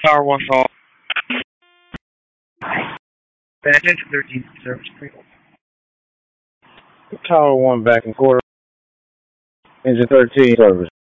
Tower 1 call. Bad Engine 13 service. Tower 1 back and quarter. Engine 13 service.